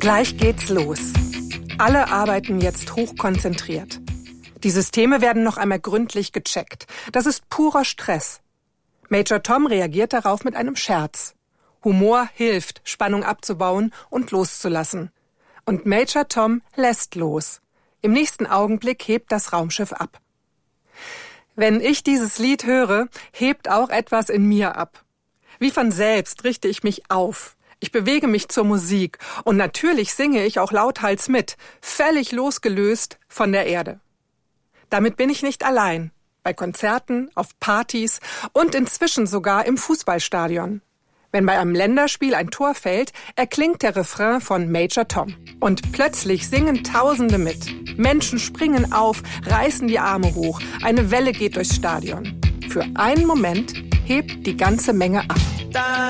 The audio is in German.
Gleich geht's los. Alle arbeiten jetzt hochkonzentriert. Die Systeme werden noch einmal gründlich gecheckt. Das ist purer Stress. Major Tom reagiert darauf mit einem Scherz. Humor hilft, Spannung abzubauen und loszulassen. Und Major Tom lässt los. Im nächsten Augenblick hebt das Raumschiff ab. Wenn ich dieses Lied höre, hebt auch etwas in mir ab. Wie von selbst richte ich mich auf. Ich bewege mich zur Musik und natürlich singe ich auch lauthals mit, völlig losgelöst von der Erde. Damit bin ich nicht allein. Bei Konzerten, auf Partys und inzwischen sogar im Fußballstadion. Wenn bei einem Länderspiel ein Tor fällt, erklingt der Refrain von Major Tom. Und plötzlich singen Tausende mit. Menschen springen auf, reißen die Arme hoch. Eine Welle geht durchs Stadion. Für einen Moment hebt die ganze Menge ab.